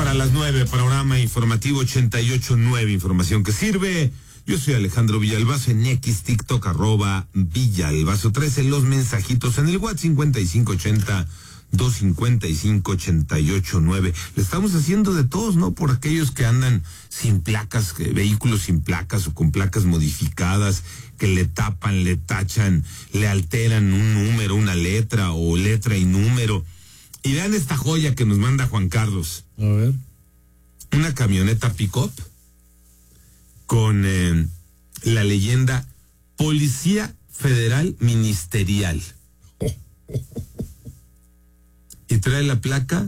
para las 9, programa informativo 88.9, información que sirve. Yo soy Alejandro Villalbazo en X, TikTok, @Villalbazo13, los mensajitos en el WhatsApp 5580-255-88.9. Le estamos haciendo de todos, ¿no? Por aquellos que andan sin placas, vehículos sin placas o con placas modificadas, que le tapan, le tachan, le alteran un número, una letra o letra y número. Y vean esta joya que nos manda Juan Carlos. A ver. Una camioneta pick-up con la leyenda Policía Federal Ministerial. Y trae la placa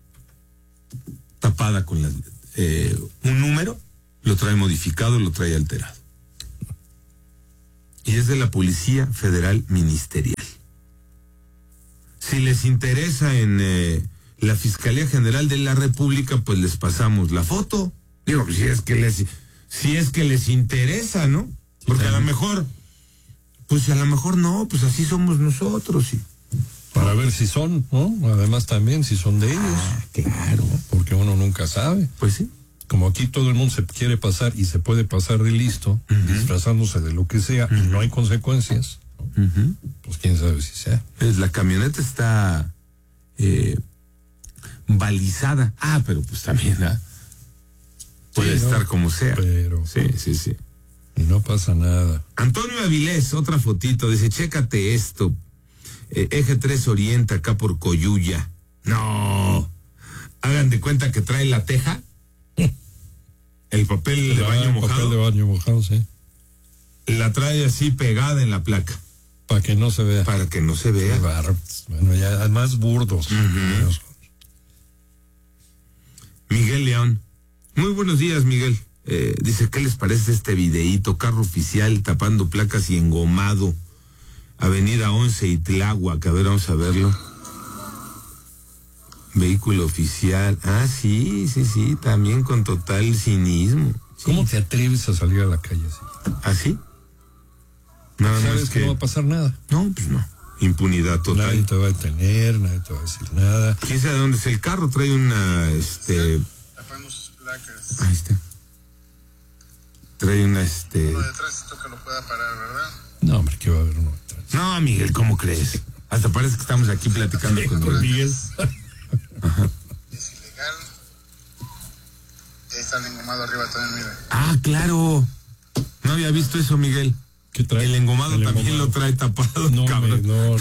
tapada con un número, lo trae modificado, lo trae alterado. Y es de la Policía Federal Ministerial. Si les interesa en la Fiscalía General de la República, pues les pasamos la foto. Digo, si es que les interesa, ¿no? Porque a lo mejor no, pues así somos nosotros. Sí. Para ver si son, ¿no? Además también si son de ellos. Claro. Porque uno nunca sabe. Pues sí. Como aquí todo el mundo se quiere pasar y se puede pasar de listo, disfrazándose de lo que sea, y no hay consecuencias, ¿no? Pues quién sabe si sea. Pues la camioneta está balizada. Pero pues también, puede estar como sea. Pero sí. Y no pasa nada. Antonio Avilés, otra fotito, dice, chécate esto. Eje 3 Oriente, acá por Coyuya. No. Hagan de cuenta que trae la teja. El papel de baño mojado. Papel de baño mojado, sí. La trae así pegada en la placa. Para que no se vea. Para que no se vea. Bueno, ya además burdos. Miguel León. Muy buenos días, Miguel. Dice, ¿qué les parece este videíto? Carro oficial tapando placas y engomado. Avenida 11 y Tláhuac. A ver, vamos a verlo. Vehículo oficial. Sí, también con total cinismo. Sí. ¿Cómo te atreves a salir a la calle así? ¿Así? Nada ¿Sabes más que no va a pasar nada? No, pues no. Impunidad total. Nadie te va a detener, nadie te va a decir nada. ¿Quién sabe dónde es el carro? Trae una, Tapamos sus placas. Ahí está. Trae una, Uno detrás esto que lo pueda parar, ¿verdad? No, hombre, ¿qué va a haber uno detrás? No, Miguel, ¿cómo crees? Hasta parece que estamos aquí platicando con Miguel. Ajá. Es ilegal. Ahí está el engomado arriba también, mira. Claro. No había visto eso, Miguel. ¿Qué trae? El engomado también lo trae tapado, no, cabrón. No.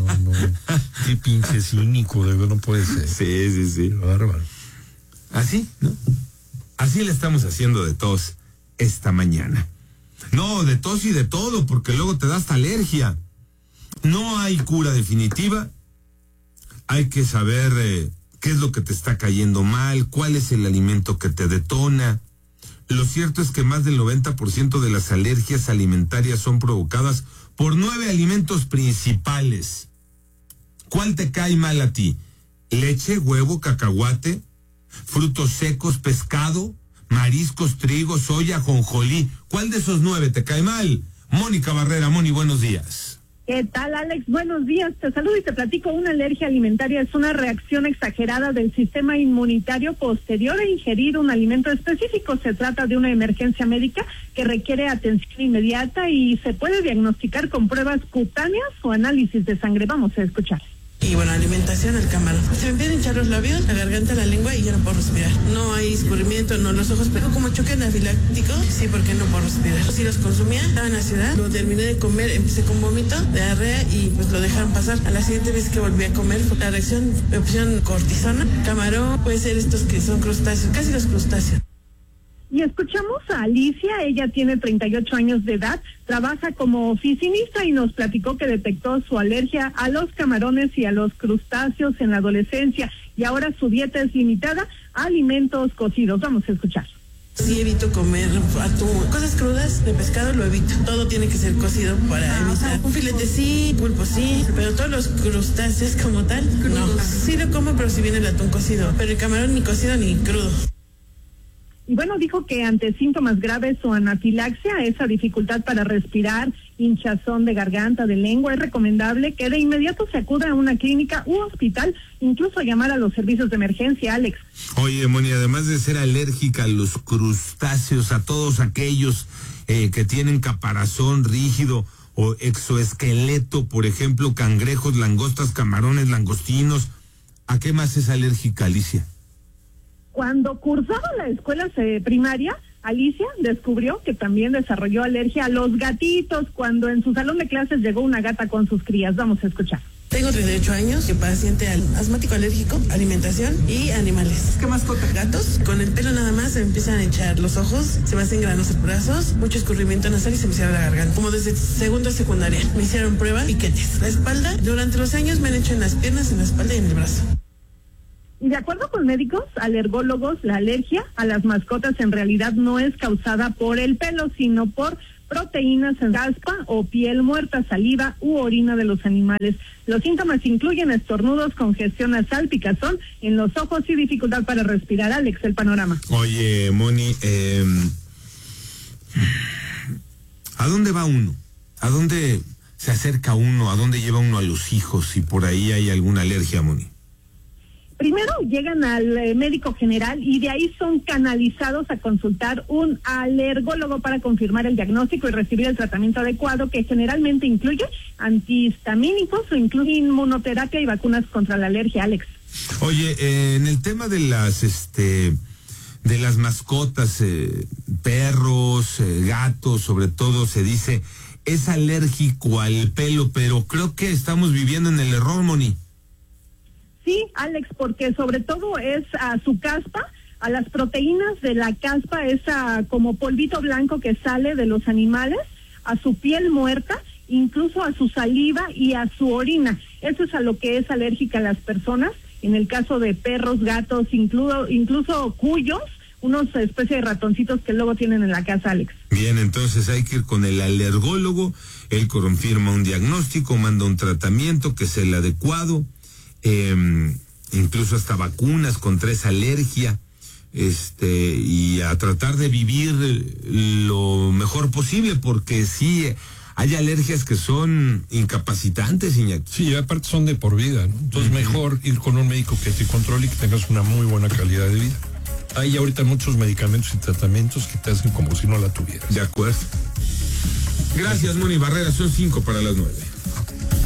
Qué pinche cínico, de verdad no puede ser. Sí. Qué bárbaro. Así, ¿no? Así le estamos haciendo de tos esta mañana. No, de tos y de todo, porque luego te da hasta alergia. No hay cura definitiva. Hay que saber qué es lo que te está cayendo mal, cuál es el alimento que te detona. Lo cierto es que más del 90% de las alergias alimentarias son provocadas por 9 alimentos principales. ¿Cuál te cae mal a ti? Leche, huevo, cacahuate, frutos secos, pescado, mariscos, trigo, soya, jonjolí. ¿Cuál de esos 9 te cae mal? Mónica Barrera. Moni, buenos días. ¿Qué tal, Alex? Buenos días. Te saludo y te platico. Una alergia alimentaria es una reacción exagerada del sistema inmunitario posterior a ingerir un alimento específico. Se trata de una emergencia médica que requiere atención inmediata y se puede diagnosticar con pruebas cutáneas o análisis de sangre. Vamos a escuchar. Y bueno, alimentación al camarón. Se me empiezan a hinchar los labios, la garganta, la lengua y ya no puedo respirar. No hay escurrimiento, no los ojos, pero como choque anafiláctico, sí, porque no puedo respirar. Si los consumía, estaba en la ciudad, lo terminé de comer, empecé con vómito, diarrea y pues lo dejaron pasar. A la siguiente vez que volví a comer, la reacción me pusieron cortisona. Camarón, puede ser estos que son crustáceos, casi los crustáceos. Y escuchamos a Alicia, ella tiene 38 años de edad, trabaja como oficinista y nos platicó que detectó su alergia a los camarones y a los crustáceos en la adolescencia y ahora su dieta es limitada a alimentos cocidos. Vamos a escuchar. Sí, evito comer atún, cosas crudas de pescado lo evito. Todo tiene que ser cocido para evitar. Un filete sí, pulpo sí, pero todos los crustáceos como tal, no. Sí lo como, pero si viene el atún cocido, pero el camarón ni cocido ni crudo. Y bueno, dijo que ante síntomas graves o anafilaxia, esa dificultad para respirar, hinchazón de garganta, de lengua, es recomendable que de inmediato se acuda a una clínica u hospital, incluso llamar a los servicios de emergencia, Alex. Oye, Moni, además de ser alérgica a los crustáceos, a todos aquellos que tienen caparazón rígido o exoesqueleto, por ejemplo, cangrejos, langostas, camarones, langostinos, ¿a qué más es alérgica, Alicia? Cuando cursaba la escuela primaria, Alicia descubrió que también desarrolló alergia a los gatitos cuando en su salón de clases llegó una gata con sus crías. Vamos a escuchar. Tengo 38 años, soy paciente asmático alérgico, alimentación y animales. ¿Qué mascota? Gatos. Con el pelo nada más se me empiezan a hinchar los ojos, se me hacen granos los brazos, mucho escurrimiento nasal y se me cierra la garganta. Como desde segundo a secundaria. Me hicieron prueba, piquetes. La espalda, durante los años me han hecho en las piernas, en la espalda y en el brazo. Y de acuerdo con médicos alergólogos, la alergia a las mascotas en realidad no es causada por el pelo, sino por proteínas en caspa o piel muerta, saliva u orina de los animales. Los síntomas incluyen estornudos, congestión nasal, picazón en los ojos y dificultad para respirar. Alex, el panorama. Oye, Moni, ¿a dónde va uno? ¿A dónde se acerca uno? ¿A dónde lleva uno a los hijos si por ahí hay alguna alergia, Moni? Primero llegan al médico general y de ahí son canalizados a consultar un alergólogo para confirmar el diagnóstico y recibir el tratamiento adecuado, que generalmente incluye antihistamínicos o incluye inmunoterapia y vacunas contra la alergia, Alex. Oye, en el tema de las mascotas, perros, gatos, sobre todo se dice, es alérgico al pelo, pero creo que estamos viviendo en el error, Moni. Sí, Alex, porque sobre todo es a su caspa, a las proteínas de la caspa, esa como polvito blanco que sale de los animales, a su piel muerta, incluso a su saliva y a su orina. Eso es a lo que es alérgica a las personas. En el caso de perros, gatos, incluso cuyos, unos especie de ratoncitos que luego tienen en la casa, Alex. Bien, entonces hay que ir con el alergólogo, él confirma un diagnóstico, manda un tratamiento que es el adecuado. Incluso hasta vacunas contra esa alergia, y a tratar de vivir lo mejor posible, porque sí hay alergias que son incapacitantes, Iñaki. Sí, aparte son de por vida, ¿no? Entonces mejor ir con un médico que te controle y que tengas una muy buena calidad de vida. Hay ahorita muchos medicamentos y tratamientos que te hacen como si no la tuvieras. De acuerdo. Gracias, Moni Barrera, son 5 para las 9.